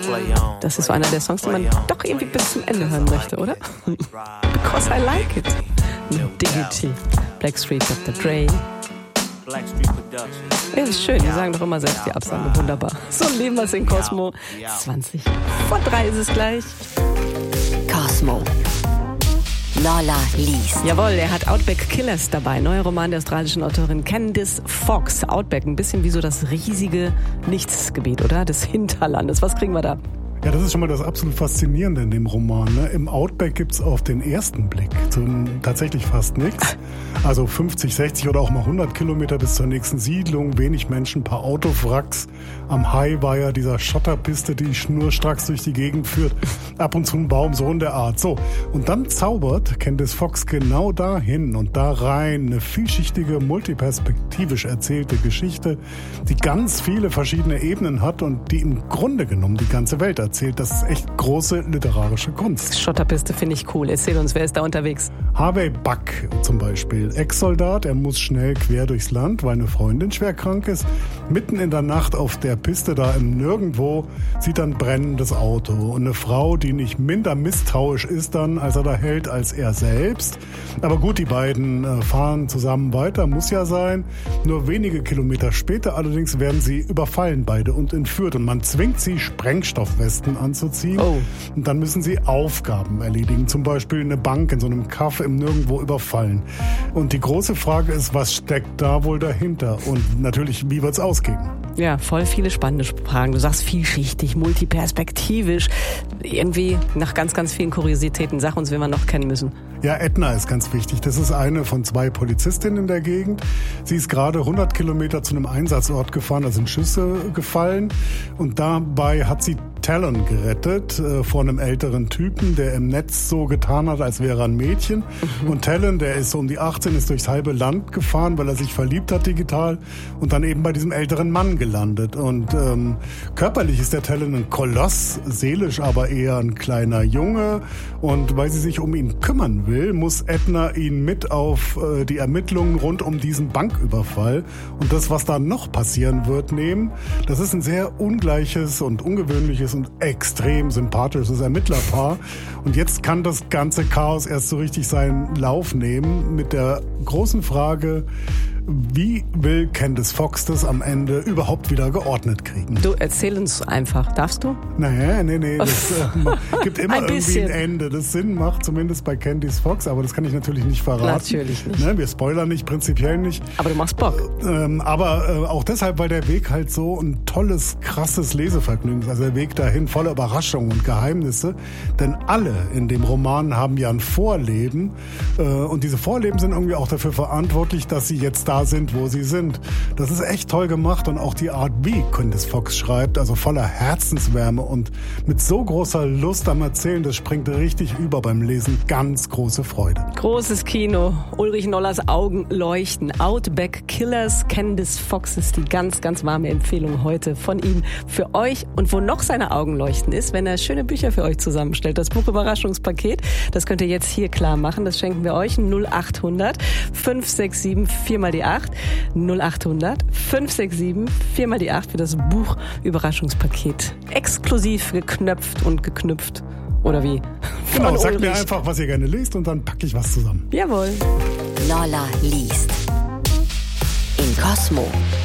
Das ist so einer der Songs, die man doch irgendwie bis zum Ende hören möchte, oder? Because I like it. Diggity, Blackstreet, Dr. Dre. Ja, das ist schön, die sagen doch immer selbst die Absage. Wunderbar. So leben wir es in Cosmo. 20 vor 3 ist es gleich. Cosmo. Lola liest. Jawohl, er hat Outback Killers dabei. Neuer Roman der australischen Autorin Candice Fox. Outback, ein bisschen wie so das riesige Nichtsgebiet, oder? Des Hinterlandes. Was kriegen wir da? Ja, das ist schon mal das absolut Faszinierende in dem Roman. Ne? Im Outback gibt's auf den ersten Blick tatsächlich fast nichts. Also 50, 60 oder auch mal 100 Kilometer bis zur nächsten Siedlung, wenig Menschen, paar Autowracks. Am Highwire dieser Schotterpiste, die schnurstracks durch die Gegend führt. Ab und zu ein Baum, so in der Art. So, und dann zaubert Candice Fox genau dahin und da rein eine vielschichtige, multiperspektivisch erzählte Geschichte, die ganz viele verschiedene Ebenen hat und die im Grunde genommen die ganze Welt erzählt. Das ist echt große literarische Kunst. Schotterpiste finde ich cool. Erzähl uns, wer ist da unterwegs? Harvey Buck zum Beispiel, Ex-Soldat, er muss schnell quer durchs Land, weil eine Freundin schwer krank ist. Mitten in der Nacht auf der Piste da im Nirgendwo sieht er ein brennendes Auto. Und eine Frau, die nicht minder misstrauisch ist dann, als er da hält, als er selbst. Aber gut, die beiden fahren zusammen weiter, muss ja sein. Nur wenige Kilometer später allerdings werden sie überfallen beide und entführt. Und man zwingt sie, Sprengstoffwesten anzuziehen. Oh. Und dann müssen sie Aufgaben erledigen. Zum Beispiel eine Bank in so einem Kaff im Nirgendwo überfallen. Und die große Frage ist, was steckt da wohl dahinter? Und natürlich, wie wird's ausgehen? Ja, voll viele spannende Fragen. Du sagst vielschichtig, multiperspektivisch. Irgendwie nach ganz, ganz vielen Kuriositäten. Sag uns, wen wir noch kennen müssen. Ja, Edna ist ganz wichtig. Das ist eine von 2 Polizistinnen in der Gegend. Sie ist gerade 100 Kilometer zu einem Einsatzort gefahren, da sind Schüsse gefallen. Und dabei hat sie Talon gerettet vor einem älteren Typen, der im Netz so getan hat, als wäre er ein Mädchen. Und Talon, der ist so um die 18, ist durchs halbe Land gefahren, weil er sich verliebt hat digital und dann eben bei diesem älteren Mann gelandet. Und körperlich ist der Talon ein Koloss, seelisch aber eher ein kleiner Junge. Und weil sie sich um ihn kümmern will, muss Edna ihn mit auf die Ermittlungen rund um diesen Banküberfall und das, was da noch passieren wird, nehmen. Das ist ein sehr ungleiches und ungewöhnliches und extrem sympathisches Ermittlerpaar. Und jetzt kann das ganze Chaos erst so richtig seinen Lauf nehmen mit der großen Frage, wie will Candice Fox das am Ende überhaupt wieder geordnet kriegen? Du, erzähl uns einfach. Darfst du? Nee. Das gibt immer irgendwie ein Ende, das Sinn macht, zumindest bei Candice Fox, aber das kann ich natürlich nicht verraten. Natürlich nicht. Ne, wir spoilern nicht, prinzipiell nicht. Aber du machst Bock. Aber auch deshalb, weil der Weg halt so ein tolles, krasses Lesevergnügen ist. Also der Weg dahin voller Überraschungen und Geheimnisse. Denn alle in dem Roman haben ja ein Vorleben. Und diese Vorleben sind irgendwie auch dafür verantwortlich, dass sie jetzt da sind, wo sie sind. Das ist echt toll gemacht und auch die Art, wie Candice Fox schreibt, also voller Herzenswärme und mit so großer Lust am Erzählen, das springt richtig über beim Lesen. Ganz große Freude. Großes Kino. Ulrich Nollers Augen leuchten. Outback Killers. Candice Fox ist die ganz, ganz warme Empfehlung heute von ihm für euch. Und wo noch seine Augen leuchten ist, wenn er schöne Bücher für euch zusammenstellt. Das Buchüberraschungspaket, das könnt ihr jetzt hier klar machen. Das schenken wir euch. 0800 567 4 mal die 8. 0800 567 4 mal die 8 für das Buchüberraschungspaket. Exklusiv geknöpft und geknüpft. Oder wie? Genau, sagt mir einfach, was ihr gerne lest und dann packe ich was zusammen. Jawohl. Lola liest. In Cosmo.